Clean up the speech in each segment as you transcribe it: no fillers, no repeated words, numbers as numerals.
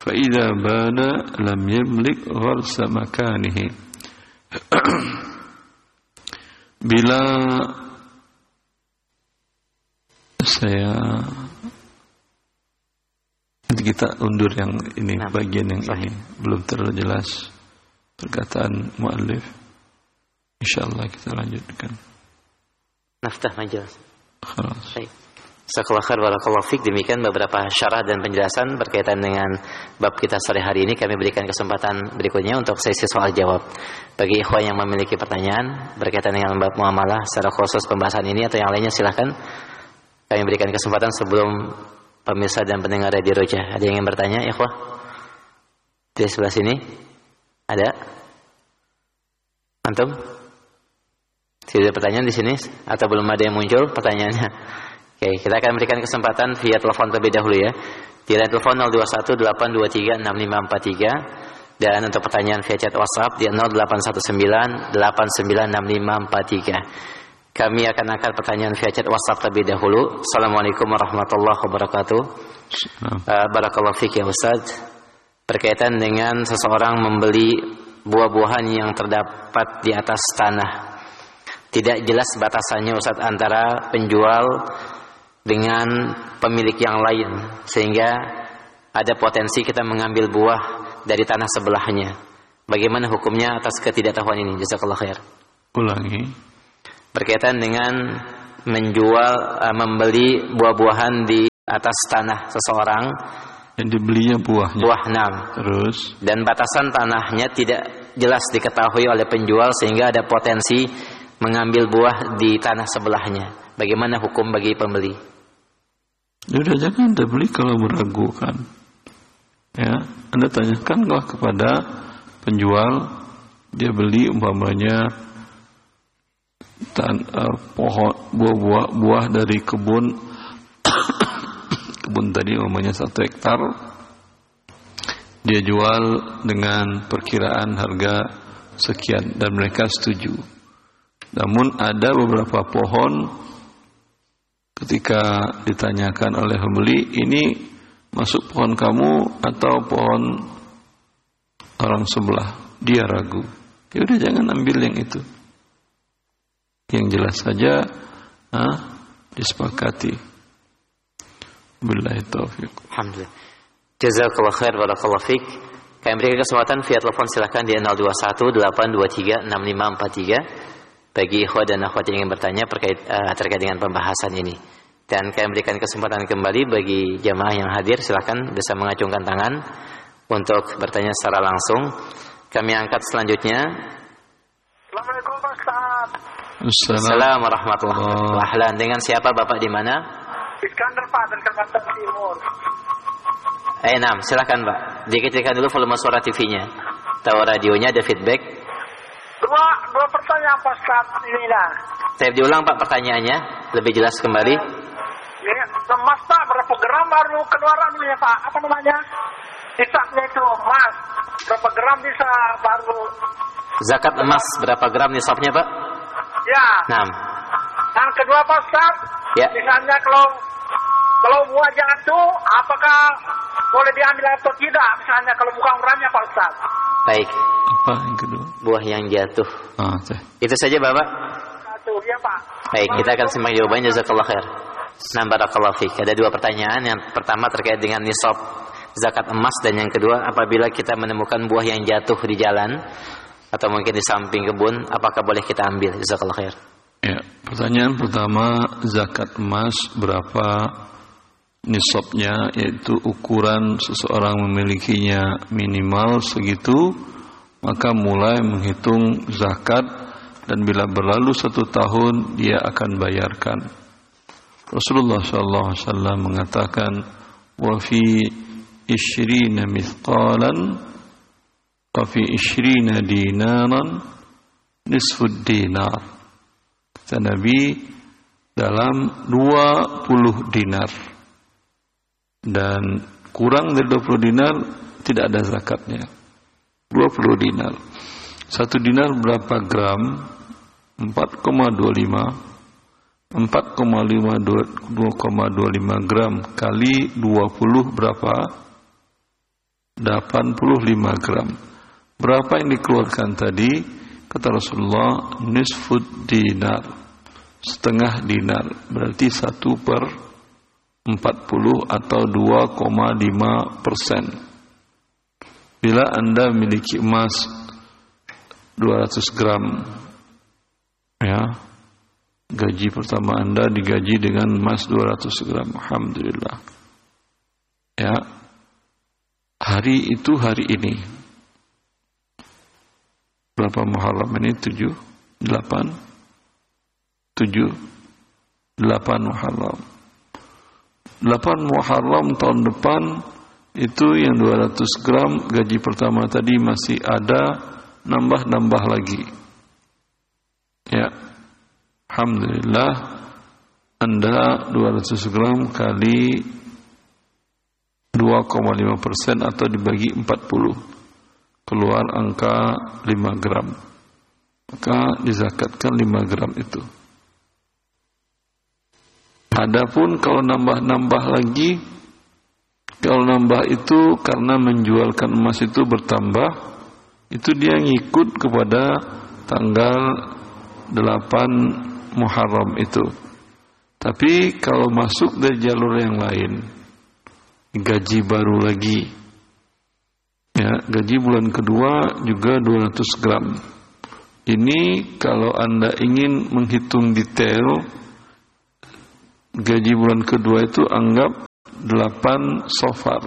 فإذا بان لم يملك غرس مكانه. Bila kita undur yang ini, bagian yang ini belum terlalu jelas perkataan muallif. Insyaallah kita lanjutkan. Naftah majelis. Khalas. Baik. Jazakallahu khair barakallahu fik. Demikian beberapa syarah dan penjelasan berkaitan dengan bab kita sore hari ini. Kami berikan kesempatan berikutnya untuk sesi soal jawab. Bagi ikhwan yang memiliki pertanyaan berkaitan dengan bab muamalah secara khusus pembahasan ini atau yang lainnya, silakan. Kami berikan kesempatan sebelum pemirsa dan pendengar Radio Roja. Ada yang ingin bertanya, ikhwah? Di sebelah sini ada? Antum? Tidak ada pertanyaan di sini atau belum ada yang muncul pertanyaannya? Oke, kita akan berikan kesempatan via telepon terlebih dahulu ya. Di line telepon 0218236543 dan untuk pertanyaan via chat WhatsApp di 0819896543. Kami akan angkat pertanyaan via chat WhatsApp terlebih dahulu. Assalamualaikum warahmatullahi wabarakatuh. Barakallahu fiik ya Ustaz. Berkaitan dengan seseorang membeli buah-buahan yang terdapat di atas tanah. Tidak jelas batasannya Ustaz antara penjual dengan pemilik yang lain, sehingga ada potensi kita mengambil buah dari tanah sebelahnya. Bagaimana hukumnya atas ketidaktahuan ini? Jazakallahu khair. Ulangi. Berkaitan dengan membeli buah-buahan di atas tanah seseorang, yang dibelinya buahnya. Buah Terus. Dan batasan tanahnya tidak jelas diketahui oleh penjual sehingga ada potensi mengambil buah di tanah sebelahnya. Bagaimana hukum bagi pembeli? Sudah, jangan Anda beli kalau meragukan. Ya, Anda tanyakanlah kepada penjual, dia beli umpamanya pohon buah dari kebun tadi umpamanya 1 hektar, dia jual dengan perkiraan harga sekian dan mereka setuju. Namun ada beberapa pohon ketika ditanyakan oleh pembeli, ini masuk pohon kamu atau pohon orang sebelah, dia ragu. Ya udah, jangan ambil yang itu. Yang jelas saja disepakati. Billahi taufiq. Alhamdulillah. Jazakallahu khair barakallahu fik. Kami berikan kesempatan via telepon, silakan di 0218236543 bagi ikhwah dan akhwat yang ingin bertanya terkait dengan pembahasan ini. Dan kami berikan kesempatan kembali bagi jamaah yang hadir, silakan bisa mengacungkan tangan untuk bertanya secara langsung. Kami angkat selanjutnya. Assalamualaikum Pak Ustaz. Assalamualaikum warahmatullahi wabarakatuh. Dengan siapa Bapak di mana? Iskandar Pak, dari Kalimantan Timur. Silakan Pak. Dikecilkan dulu volume suara TV-nya atau radionya, ada feedback. Dua pertanyaan Pak Ustaz ini lah. Saya diulang Pak pertanyaannya, lebih jelas kembali. Ini emas Pak, berapa gram baru keluaran ya Pak? Apa namanya? Nisabnya itu emas. Berapa gram bisa baru? Zakat emas berapa gram nisabnya Pak? Ya. Yang kedua Pak Ustaz, ya. Misalnya kalau buah jatuh, apakah boleh diambil atau tidak? Misalnya kalau bukan umrahnya Pak Ustaz. Baik. Apa yang kedua? Buah yang jatuh. Itu saja Bapak? Satu, ya Pak. Baik, kita akan simak jawabannya. Jazakallahu khair. Barakallahu fiik. Ada 2 pertanyaan. Yang pertama terkait dengan nisab zakat emas, dan yang kedua apabila kita menemukan buah yang jatuh di jalan atau mungkin di samping kebun, apakah boleh kita ambil? Jazakallahu khair. Ya, pertanyaan pertama, zakat emas berapa nisabnya, yaitu ukuran seseorang memilikinya minimal segitu, maka mulai menghitung zakat, dan bila berlalu 1 tahun dia akan bayarkan. Rasulullah SAW mengatakan, wa fi 20 mithqalan wa fi 20 dinaran nisfud dinar. Kata Nabi, dalam 20 dinar dan kurang dari 20 dinar tidak ada zakatnya. 20 dinar. 1 dinar berapa gram? 4,25 gram kali 20 berapa? 85 gram. Berapa yang dikeluarkan tadi? Kata Rasulullah, nisfud dinar, setengah dinar, berarti 1/40 atau 2,5%. Bila Anda memiliki emas 200 gram, ya, gaji pertama Anda digaji dengan emas 200 gram, alhamdulillah. Ya, hari itu hari ini. Berapa Muharram ini? 8 Muharram. 8 Muharram tahun depan itu yang 200 gram gaji pertama tadi masih ada, nambah lagi. Ya, alhamdulillah, Anda 200 gram kali 2,5% atau dibagi 40. Keluar angka 5 gram. Maka dizakatkan 5 gram itu. Adapun kalau nambah lagi, kalau nambah itu karena menjualkan emas itu bertambah, itu dia ngikut kepada tanggal 8 Muharram itu. Tapi kalau masuk dari jalur yang lain, gaji baru lagi, ya, gaji bulan kedua juga 200 gram. Ini kalau Anda ingin menghitung detail, gaji bulan kedua itu anggap 8 Safar.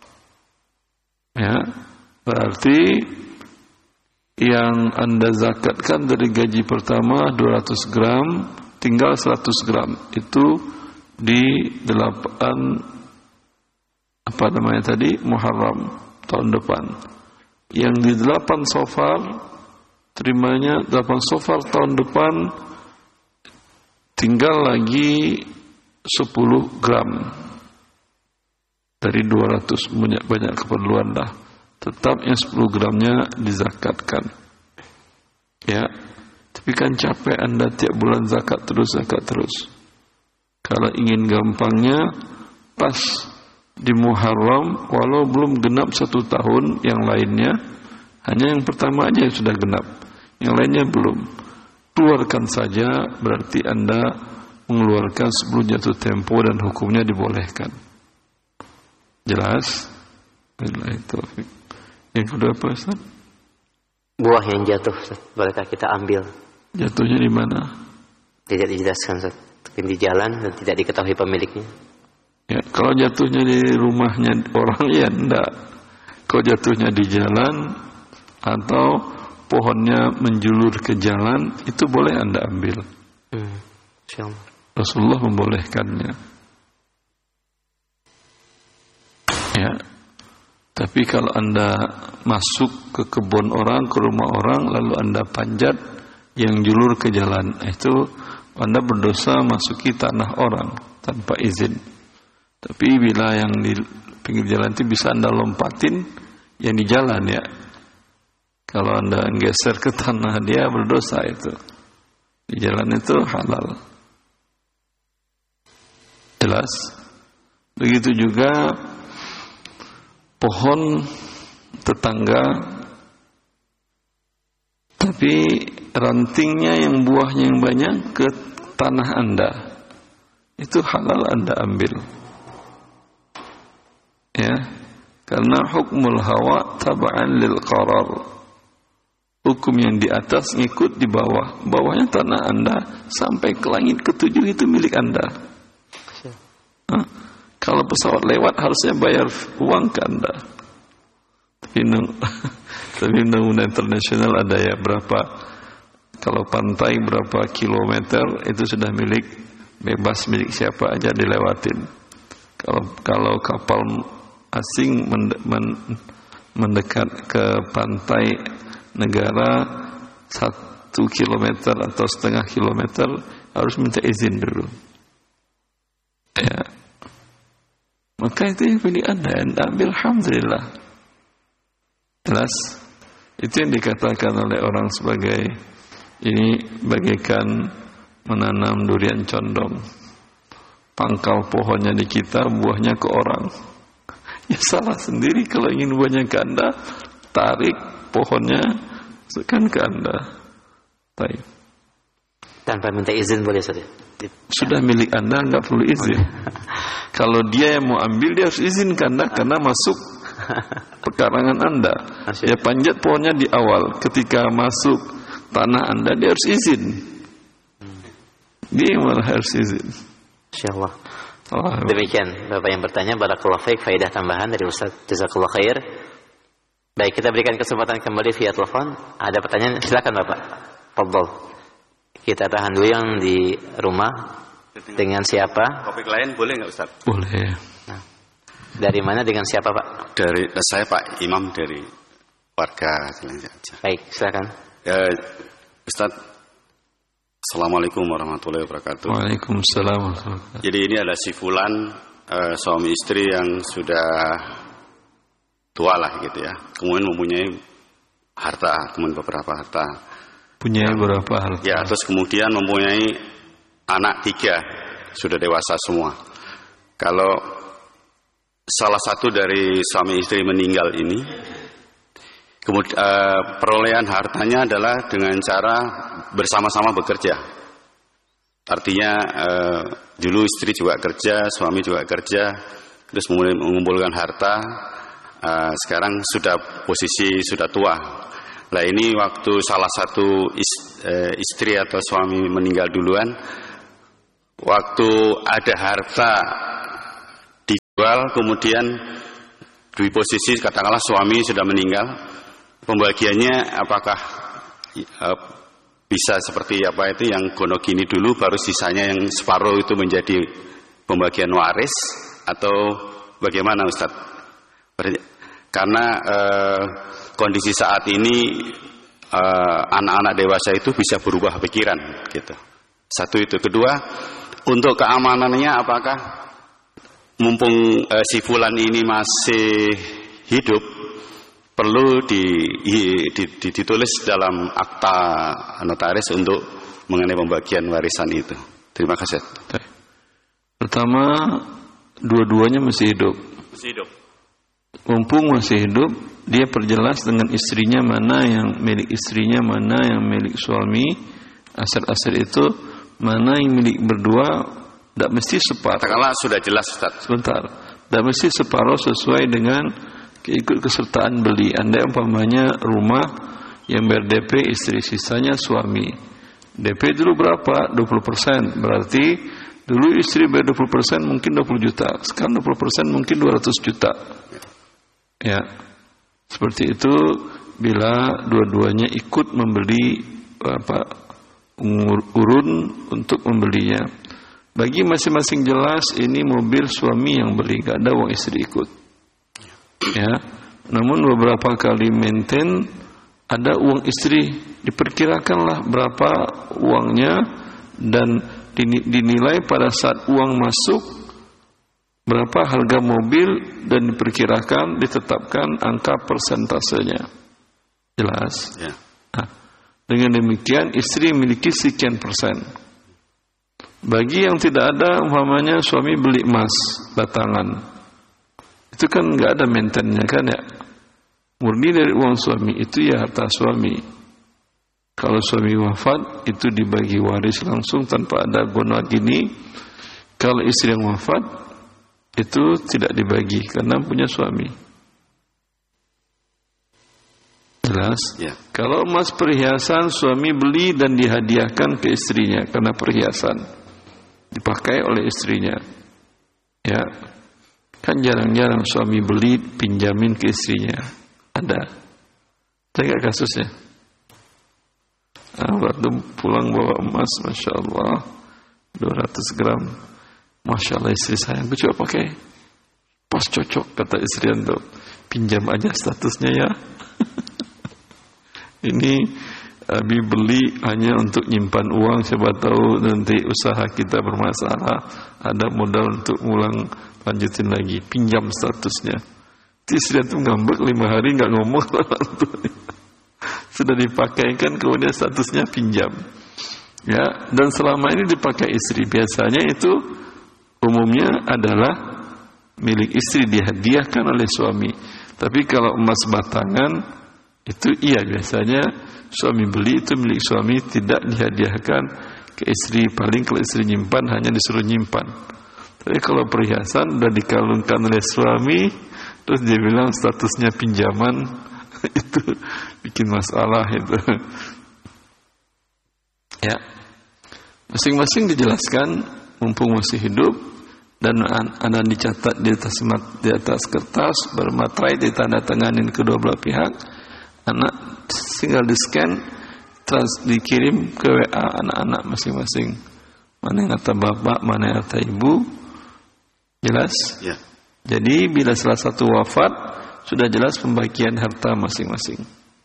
Ya, berarti yang Anda zakatkan dari gaji pertama 200 gram, tinggal 100 gram. Itu di 8 Muharram tahun depan. Yang di 8 Safar, terimanya 8 Safar tahun depan, tinggal lagi 10 gram dari 200, banyak keperluan dah. Tetap yang 10 gramnya dizakatkan. Ya, tapi kan capek Anda tiap bulan zakat terus. Kalau ingin gampangnya, pas di Muharram, walau belum genap 1 tahun, yang lainnya hanya yang pertama aja yang sudah genap, yang lainnya belum. Keluarkan saja, berarti Anda mengeluarkan sebelum jatuh tempo dan hukumnya dibolehkan. Jelas? Billahi taufik. Yang kedua apa, Ustaz? Buah yang jatuh, Ustaz, bolehkah kita ambil? Jatuhnya di mana? Tidak dijelaskan, Ustaz. Mungkin di jalan dan tidak diketahui pemiliknya. Ya, kalau jatuhnya di rumahnya orang, ya enggak. Kalau jatuhnya di jalan atau pohonnya menjulur ke jalan, itu boleh Anda ambil. Rasulullah membolehkannya. Ya. Tapi kalau Anda masuk ke kebun orang, ke rumah orang, lalu Anda panjat yang julur ke jalan, itu Anda berdosa masuki tanah orang tanpa izin. Tapi bila yang di pinggir jalan itu bisa Anda lompatin, yang di jalan, ya. Kalau Anda geser ke tanah dia, berdosa itu. Di jalan itu halal. Jelas? Begitu juga pohon tetangga, tapi rantingnya yang buahnya yang banyak ke tanah Anda, itu halal Anda ambil. Ya, karena hukmul hawa taba'an lil qarar. Hukum yang di atas ngikut di bawah. Bawahnya tanah Anda sampai ke langit ke-7 itu milik Anda. Kalau pesawat lewat harusnya bayar uang ke Anda. Tapi undang-undang internasional ada ya, berapa, kalau pantai berapa kilometer itu sudah milik, bebas, milik siapa aja dilewatin. Kalau kapal asing mendekat ke pantai negara 1 kilometer atau setengah kilometer harus minta izin dulu. Ya. Maka itu yang pilih Anda ambil, alhamdulillah. Jelas? Itu yang dikatakan oleh orang sebagai ini bagaikan menanam durian condong. Pangkal pohonnya di kita, buahnya ke orang. Ya salah sendiri. Kalau ingin buahnya ke Anda, tarik pohonnya, masukkan ke Anda. Baik. Tanpa minta izin boleh saja. Sudah milik Anda, nggak perlu izin. Kalau dia yang mau ambil, dia harus izin ke Anda karena masuk pekarangan Anda. Dia panjat pohonnya di awal. Ketika masuk tanah Anda, dia harus izin. Dia malah harus izin. Insyaallah. Demikian Bapak yang bertanya. Barakallahu fiik, faedah tambahan dari Ustaz. Jazakallahu khair. Baik, kita berikan kesempatan kembali via telepon. Ada pertanyaan? Silakan Bapak. Fadhol. Kita tahan dulu yang di rumah. Dengan siapa? Topik lain boleh nggak Ustaz? Boleh. Nah, dari mana, dengan siapa Pak? Dari saya Pak Imam dari warga Cilenyi. Baik, silakan. Ustaz, Assalamualaikum warahmatullahi wabarakatuh. Waalaikumsalam warahmatullahi wabarakatuh. Jadi ini ada si fulan, suami istri yang sudah tua lah gitu ya. Kemudian mempunyai harta, kemudian beberapa harta. Punya berapa harta? Ya, terus kemudian mempunyai anak 3, sudah dewasa semua. Kalau salah satu dari suami istri meninggal ini, kemudian perolehan hartanya adalah dengan cara bersama-sama bekerja. Artinya dulu istri juga kerja, suami juga kerja, terus kemudian mengumpulkan harta. Sekarang sudah posisi sudah tua. Nah ini waktu salah satu istri atau suami meninggal duluan, waktu ada harta dijual, kemudian di posisi katakanlah suami sudah meninggal, pembagiannya apakah bisa seperti apa itu yang gonogini dulu, baru sisanya yang separuh itu menjadi pembagian waris, atau bagaimana Ustaz? Karena kondisi saat ini anak-anak dewasa itu bisa berubah pikiran gitu. Satu itu. Kedua, untuk keamanannya apakah mumpung si fulan ini masih hidup, perlu ditulis dalam akta notaris untuk mengenai pembagian warisan itu. Terima kasih. Pertama, dua-duanya masih hidup. Masih hidup. Mumpung masih hidup, dia perjelas dengan istrinya mana yang milik istrinya, mana yang milik suami. Aset-aset itu mana yang milik berdua, tidak mesti separuh. Katakanlah sudah jelas Ustaz. Sebentar, tidak mesti separuh sesuai dengan keikutsertaan beli. Anda umpamanya rumah yang ber-DP istri, sisanya suami. DP dulu berapa? 20%. Berarti dulu istri bayar 20%, mungkin 20 juta. Sekarang 20% mungkin 200 juta. Ya, seperti itu bila dua-duanya ikut membeli urun untuk membelinya. Bagi masing-masing jelas ini mobil suami yang beli, gak ada uang istri ikut. Ya, namun beberapa kali maintain ada uang istri, diperkirakanlah berapa uangnya dan dinilai pada saat uang masuk berapa harga mobil dan diperkirakan, ditetapkan angka persentasenya. Jelas? Ya. Nah, dengan demikian istri memiliki sekian persen. Bagi yang tidak ada, umpamanya suami beli emas batangan, itu kan nggak ada maintenance kan ya, murni dari uang suami, itu ya harta suami. Kalau suami wafat, itu dibagi waris langsung tanpa ada guna gini. Kalau istri yang wafat, itu tidak dibagi karena punya suami. Jelas? Ya. Kalau emas perhiasan suami beli dan dihadiahkan ke istrinya karena perhiasan dipakai oleh istrinya. Ya. Kan jarang-jarang suami beli pinjamin ke istrinya. Ada. Jaga kasusnya. Waktu pulang bawa emas, Masya Allah 200 gram. Masya Allah istri saya, aku coba pakai, pas cocok kata istri Anda, pinjam aja statusnya ya. Ini Abi beli hanya untuk nyimpan uang, siapa tahu nanti usaha kita bermasalah, ada modal untuk ngulang lanjutin lagi, pinjam statusnya. Istri Anda ngambek 5 hari nggak ngomong, sudah dipakaikan kemudian statusnya pinjam. Ya, dan selama ini dipakai istri, biasanya itu umumnya adalah milik istri dihadiahkan oleh suami. Tapi kalau emas batangan itu iya, biasanya suami beli itu milik suami, tidak dihadiahkan ke istri. Paling kalau istri nyimpan hanya disuruh nyimpan. Tapi kalau perhiasan udah dikalungkan oleh suami, terus dia bilang statusnya pinjaman, itu bikin masalah itu. Ya, masing-masing dijelaskan mumpung masih hidup, dan ada dicatat di atas kertas bermaterai, ditandatanganin kedua belah pihak. Anak tinggal di scan, dikirim ke WA anak-anak masing-masing. Mana yang kata bapak, mana yang kata ibu, jelas? Ya. Jadi bila salah satu wafat, sudah jelas pembagian harta masing-masing.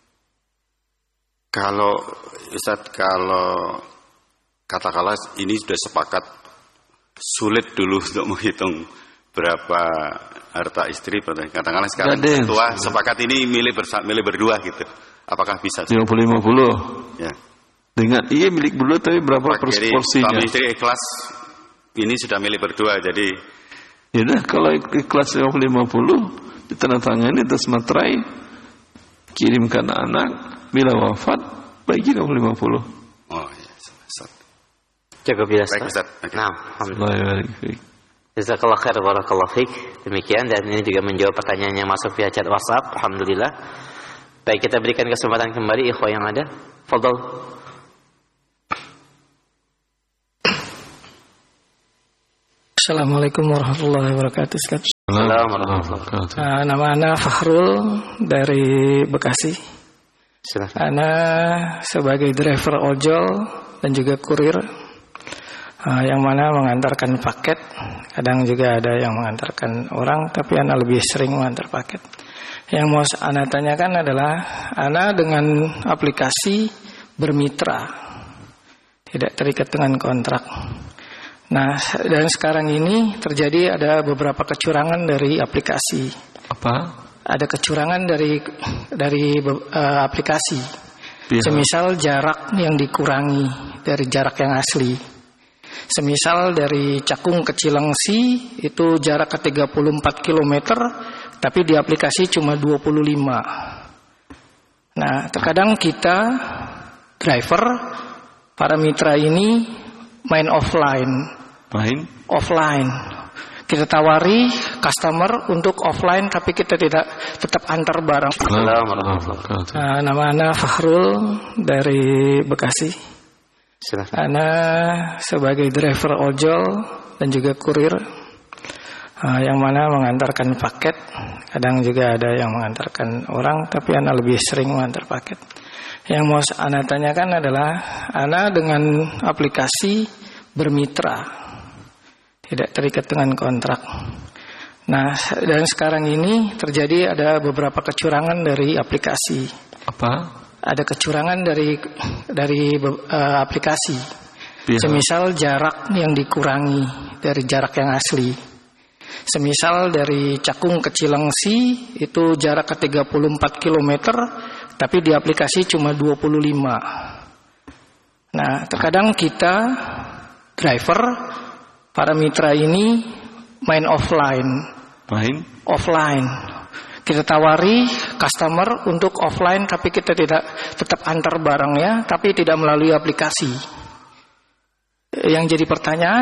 Kalau Ustaz, kalau katakanlah ini sudah sepakat, sulit dulu untuk menghitung berapa harta istri, katakanlah sekarang tua sepakat ini milik berdua gitu, apakah bisa? 50-50. Ya. Dengan iya milik berdua, tapi berapa porsinya? Suami istri ikhlas, ini sudah milik berdua, jadi ya udah, kalau ikhlas 50-50, ditandatangani atas materai, kirimkan anak, bila wafat bagi 50-50. Oh iya, cukup ya Ustaz. Nah, alhamdulillah. Jazakallahu khair, barakallahu fiik. Demikian, dan ini juga menjawab pertanyaan yang masuk via chat WhatsApp. Alhamdulillah. Baik, kita berikan kesempatan kembali ikhwah yang ada. Fadhal. Assalamualaikum warahmatullahi wabarakatuh. Assalamualaikum warahmatullahi wabarakatuh. Nama Ana Fahrul dari Bekasi. Silakan. Ana sebagai driver ojol dan juga kurir, yang mana mengantarkan paket. Kadang juga ada yang mengantarkan orang, tapi Ana lebih sering mengantar paket. Yang mau Ana tanyakan adalah, Ana dengan aplikasi bermitra, tidak terikat dengan kontrak. Nah, dan sekarang ini terjadi ada beberapa kecurangan dari aplikasi. Apa? Ada kecurangan dari aplikasi. Semisal jarak yang dikurangi dari jarak yang asli. Semisal dari Cakung ke Cilengsi itu jarak ke 34 km, tapi di aplikasi cuma 25. Nah, terkadang kita driver, para mitra ini main offline. Kita tawari customer untuk offline, tapi kita tidak tetap antar barang. Nama Ana Fahrul dari Bekasi. Ana sebagai driver ojol dan juga kurir, yang mana mengantarkan paket. Kadang juga ada yang mengantarkan orang, tapi Ana lebih sering mengantar paket. Yang mau Ana tanyakan adalah, Ana dengan aplikasi bermitra, tidak terikat dengan kontrak. Nah, dan sekarang ini terjadi ada beberapa kecurangan dari aplikasi. Apa? Ada kecurangan dari aplikasi. Semisal jarak yang dikurangi dari jarak yang asli. Semisal dari Cakung ke Cilengsi itu jarak ke 34 km, tapi di aplikasi cuma 25. Nah, terkadang kita driver, para mitra ini main offline. Kita tawari customer untuk offline, tapi kita tidak tetap antar barangnya, tapi tidak melalui aplikasi. Yang jadi pertanyaan,